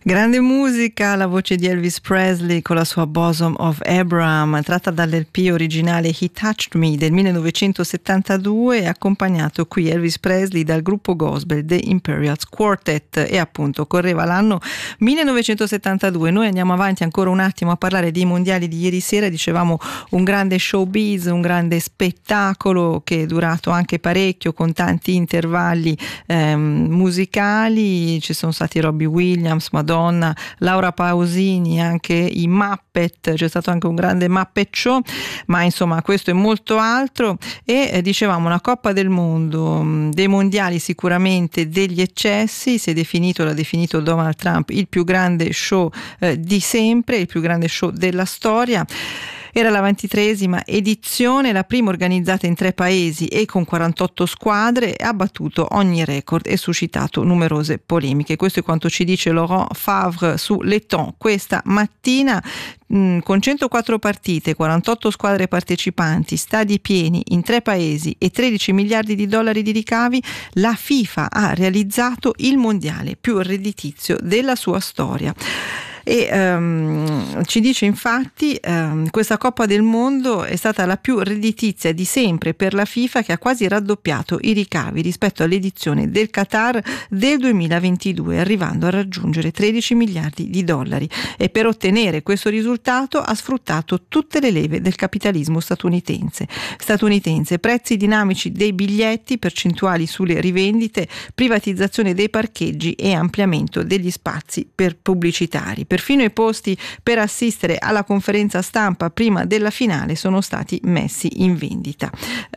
Grande musica, la voce di Elvis Presley con la sua Bosom of Abraham, tratta dall'LP originale He Touched Me del 1972, e accompagnato qui Elvis Presley dal gruppo gospel The Imperials Quartet, e appunto correva l'anno 1972. Noi andiamo avanti ancora un attimo a parlare dei mondiali di ieri sera. Dicevamo un grande showbiz, un grande spettacolo che è durato anche parecchio, con tanti intervalli musicali. Ci sono stati Robbie Williams, Madonna, Laura Pausini, anche i Muppet, c'è stato anche un grande Muppet Show, ma insomma questo è molto altro. E dicevamo una Coppa del Mondo, dei mondiali sicuramente degli eccessi. L'ha definito Donald Trump il più grande show di sempre, il più grande show della storia. Era la 23esima edizione, la prima organizzata in 3 paesi e con 48 squadre, ha battuto ogni record e suscitato numerose polemiche. Questo è quanto ci dice Laurent Favre su L'Eton questa mattina. Con 104 partite, 48 squadre partecipanti, stadi pieni in 3 paesi e 13 miliardi di dollari di ricavi, la FIFA ha realizzato il mondiale più redditizio della sua storia. E ci dice infatti questa Coppa del Mondo è stata la più redditizia di sempre per la FIFA, che ha quasi raddoppiato i ricavi rispetto all'edizione del Qatar del 2022, arrivando a raggiungere 13 miliardi di dollari, e per ottenere questo risultato ha sfruttato tutte le leve del capitalismo statunitense, prezzi dinamici dei biglietti, percentuali sulle rivendite, privatizzazione dei parcheggi e ampliamento degli spazi per pubblicitari. Perfino i posti per assistere alla conferenza stampa prima della finale sono stati messi in vendita.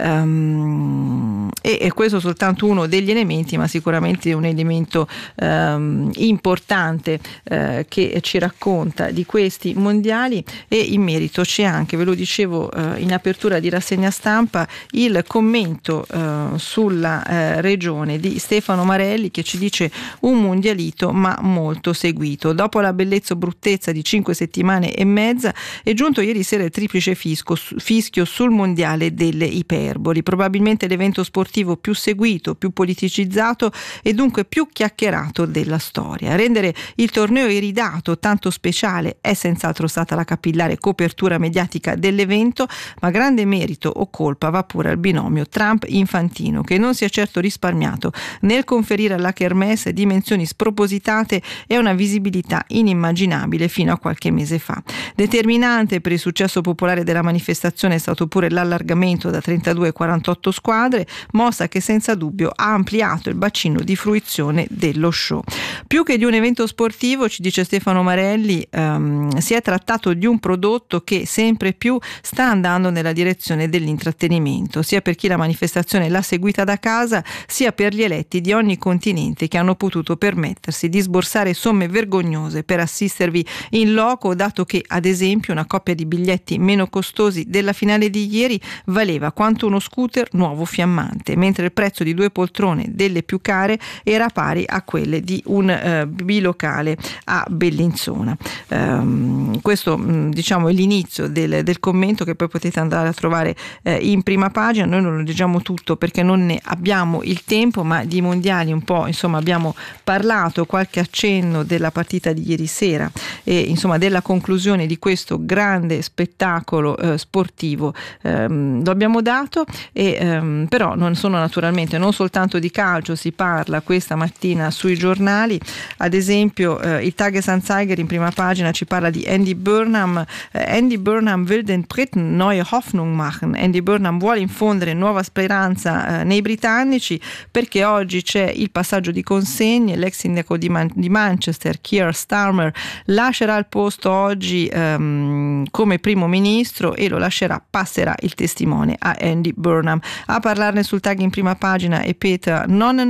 E questo soltanto uno degli elementi, ma sicuramente un elemento importante che ci racconta di questi mondiali. E in merito c'è anche, ve lo dicevo in apertura di rassegna stampa, il commento sulla regione di Stefano Marelli, che ci dice: un mondialito ma molto seguito. Dopo la bellezza bruttezza di 5 settimane e mezza è giunto ieri sera il triplice fischio sul mondiale delle iperboli, probabilmente l'evento sportivo più seguito, più politicizzato e dunque più chiacchierato della storia. A rendere il torneo iridato tanto speciale è senz'altro stata la capillare copertura mediatica dell'evento, ma grande merito o colpa va pure al binomio Trump-Infantino, che non si è certo risparmiato nel conferire alla kermesse dimensioni spropositate e una visibilità inimmaginabile fino a qualche mese fa. Determinante per il successo popolare della manifestazione è stato pure l'allargamento da 32 a 48 squadre, mossa che senza dubbio ha ampliato il bacino di fruizione dello show. Più che di un evento sportivo, ci dice Stefano Marelli, si è trattato di un prodotto che sempre più sta andando nella direzione dell'intrattenimento, sia per chi la manifestazione l'ha seguita da casa, sia per gli eletti di ogni continente che hanno potuto permettersi di sborsare somme vergognose per assistervi in loco, dato che ad esempio una coppia di biglietti meno costosi della finale di ieri valeva quanto uno scooter nuovo fiammante, mentre il prezzo di 2 poltrone delle più care era pari a quelle di un bilocale a Bellinzona. Questo diciamo è l'inizio del commento, che poi potete andare a trovare in prima pagina. Noi non lo leggiamo tutto perché non ne abbiamo il tempo, ma di mondiali un po' insomma abbiamo parlato, qualche accenno della partita di ieri sera e insomma della conclusione di questo grande spettacolo sportivo lo abbiamo dato. E però non soltanto di calcio si parla questa mattina sui giornali. Ad esempio il Tages-Anzeiger in prima pagina ci parla di Andy Burnham. Andy Burnham will den Briten neue Hoffnung machen. Andy Burnham vuole infondere nuova speranza nei britannici, perché oggi c'è il passaggio di consegne. L'ex sindaco di Manchester, Keir Starmer, lascerà il posto oggi come primo ministro, e lo passerà il testimone a Andy Burnham. A parlarne sul Tag in prima pagina è Peter Nonnen,